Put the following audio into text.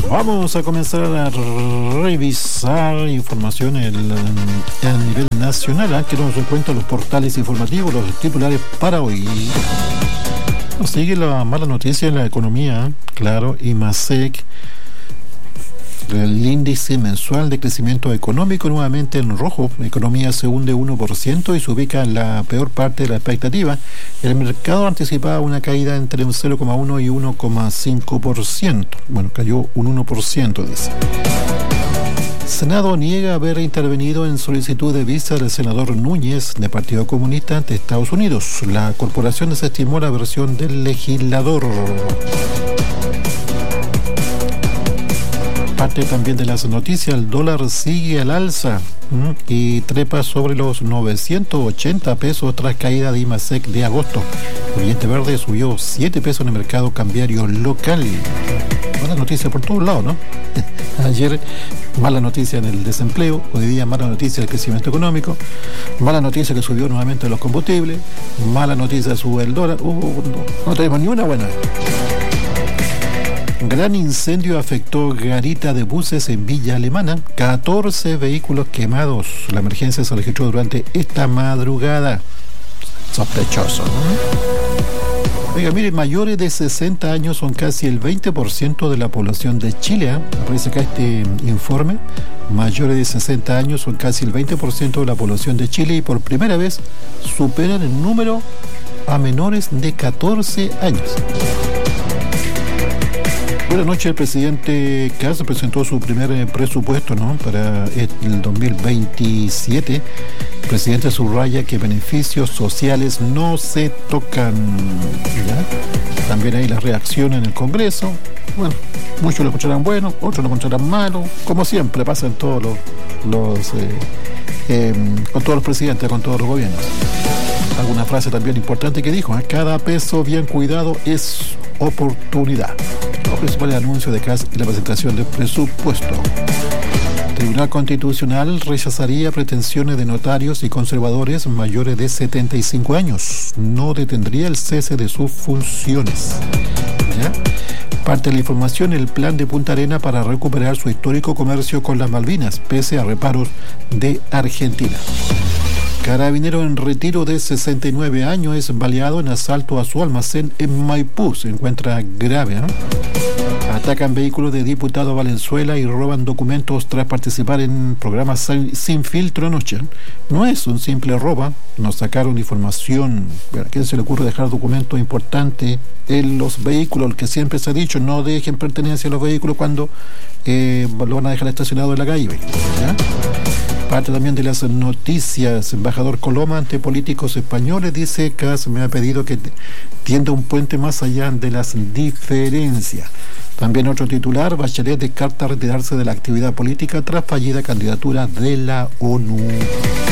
Vamos a comenzar a revisar información a nivel nacional, que nos cuentan los portales informativos, los titulares para hoy. Nos sigue la mala noticia en la economía, claro, IMASEC. El índice mensual de crecimiento económico nuevamente en rojo. La economía se hunde 1% y se ubica en la peor parte de la expectativa. El mercado anticipaba una caída entre un 0,1 y 1,5%. Bueno, cayó un 1%, dice. Senado niega haber intervenido en solicitud de visa del senador Núñez del Partido Comunista ante Estados Unidos. La corporación desestimó la versión del legislador. Parte también de las noticias, el dólar sigue al alza y trepa sobre los 980 pesos tras caída de IMASEC de agosto. El billete verde subió 7 pesos en el mercado cambiario local. Mala noticia por todos lados, ¿no? Ayer mala noticia en el desempleo, hoy día mala noticia del crecimiento económico, mala noticia que subió nuevamente los combustibles, mala noticia sube el dólar. No tenemos ni una buena. Gran incendio afectó garita de buses en Villa Alemana. 14 vehículos quemados. La emergencia se registró durante esta madrugada. Sospechoso, ¿no? Oiga, mire, mayores de 60 años son casi el 20% de la población de Chile. Aparece acá este informe. Mayores de 60 años son casi el 20% de la población de Chile y por primera vez superan el número a menores de 14 años. Buenas noches, el presidente Kast presentó su primer presupuesto, ¿no?, para el 2027. El presidente subraya que beneficios sociales no se tocan, ¿ya? También hay la reacción en el Congreso. Bueno, muchos lo encontrarán bueno, otros lo encontrarán malo, como siempre pasa en todos con todos los presidentes, con todos los gobiernos. Alguna frase también importante que dijo, cada peso bien cuidado es oportunidad. Los principales anuncios de Kast y la presentación del presupuesto. El Tribunal Constitucional rechazaría pretensiones de notarios y conservadores mayores de 75 años. No detendría el cese de sus funciones. ¿Ya? Parte de la información, el plan de Punta Arenas para recuperar su histórico comercio con las Malvinas, pese a reparos de Argentina. Carabinero en retiro de 69 años es baleado en asalto a su almacén en Maipú. Se encuentra grave, ¿no? Atacan vehículos de diputado Valenzuela y roban documentos tras participar en programas sin filtro anoche. No es un simple robo, nos sacaron información. ¿A quién se le ocurre dejar documentos importantes en los vehículos? El que siempre se ha dicho, no dejen pertenencia a los vehículos cuando lo van a dejar estacionado en la calle, ¿ya? Parte también de las noticias, embajador Coloma ante políticos españoles dice que me ha pedido que tienda un puente más allá de las diferencias. También otro titular, Bachelet descarta retirarse de la actividad política tras fallida candidatura de la ONU.